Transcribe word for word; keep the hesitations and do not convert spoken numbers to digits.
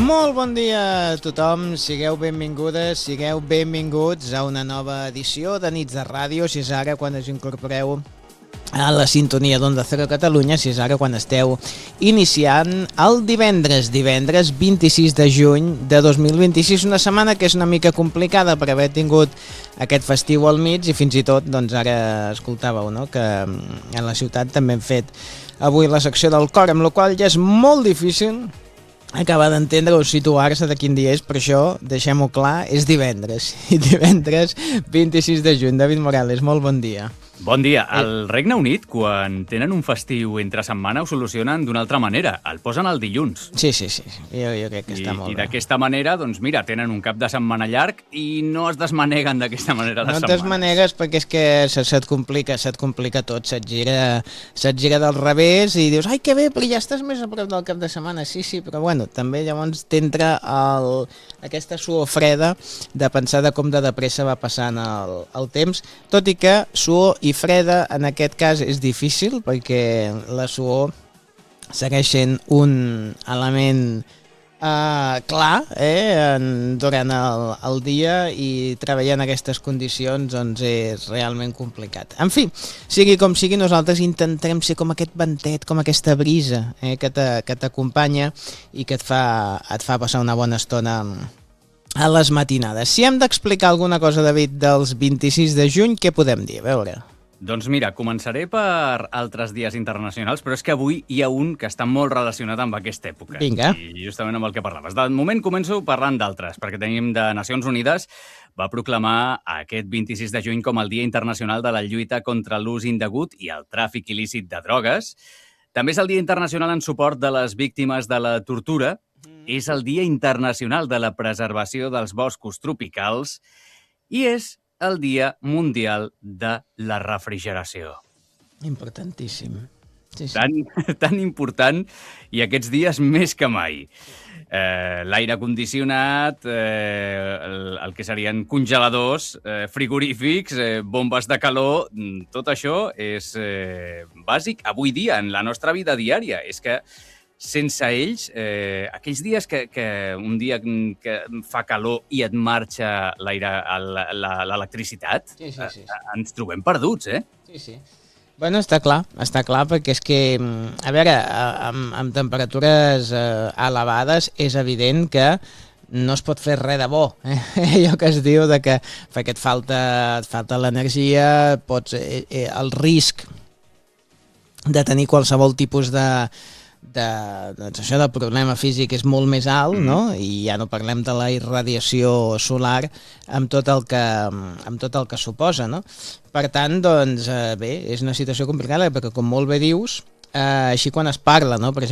Molt bon dia a tothom, sigueu benvingudes, sigueu benvinguts a una nova edició de Nits de Ràdio, si és ara quan us incorporeu a la sintonia d'Onda Cero Catalunya, si és ara quan esteu iniciant el divendres, divendres vint-i-sis de juny de dos mil vint-i-sis, una setmana que és una mica complicada per haver tingut aquest festiu al mig i fins i tot, doncs ara escoltàveu, no?, que a la ciutat també hem fet avui la secció del cor, amb la qual ja és molt difícil acabar d'entendre o situar-se de quin dia és, per això deixem-ho clar, és divendres, i divendres vint-i-sis de juny. David Morales, molt bon dia. Bon dia. Al Regne Unit, quan tenen un festiu entre setmana, ho solucionen d'una altra manera. El posen al dilluns. Sí, sí, sí. Jo, jo crec que I, està molt i bé. I d'aquesta manera, doncs mira, tenen un cap de setmana llarg i no es desmaneguen d'aquesta manera les no setmanes. No et desmanegues perquè és que se, se't complica, se't complica tot, se't gira, se't gira del revés i dius, ai, que bé, però ja estàs més a prop del cap de setmana. Sí, sí, però bueno, també llavors t'entra el, aquesta suor freda de pensar de com de de pressa va passant el, el temps, tot i que suor i freda en aquest cas és difícil perquè la suor segueix sent un element uh, clar eh, en, durant el, el dia i treballar en aquestes condicions doncs és realment complicat. En fi, sigui com sigui, nosaltres intentarem ser com aquest ventet, com aquesta brisa eh, que t'acompanya i que et fa, et fa passar una bona estona a les matinades. Si hem d'explicar alguna cosa, David, dels vint-i-sis de juny, què podem dir? A veure... Doncs mira, començaré per altres dies internacionals, però és que avui hi ha un que està molt relacionat amb aquesta època. Vinga. I justament amb el que parlaves. De moment començo parlant d'altres, perquè tenim de Nacions Unides va proclamar aquest vint-i-sis de juny com el Dia Internacional de la Lluita contra l'Ús Indegut i el Tràfic Il·lícit de Drogues. També és el Dia Internacional en suport de les víctimes de la tortura. És el Dia Internacional de la Preservació dels Boscos Tropicals i és el Dia Mundial de la Refrigeració. Importantíssim. Sí, sí. Tan, tan important i aquests dies més que mai. Eh, L'aire condicionat, eh, el, el que serien congeladors, eh, frigorífics, eh, bombes de calor, tot això és eh, bàsic avui dia en la nostra vida diària. És que sense ells, eh, aquells dies que, que un dia que fa calor i et marxa l'electricitat, sí, sí, sí. eh, ens trobem perduts, eh? Sí, sí. Bueno, està clar, està clar, perquè és que, a veure, amb, amb temperatures eh, elevades és evident que no es pot fer res de bo. Eh? Allò que es diu de que perquè et falta, et falta l'energia, pots, eh, eh, el risc de tenir qualsevol tipus de De, doncs això del problema físic és molt més alt, no? I ja no parlem de la irradiació solar amb tot el que, amb tot el que suposa, no? Per tant, doncs, eh, bé, és una situació complicada perquè, com molt bé dius, eh, així quan es parla, no? Per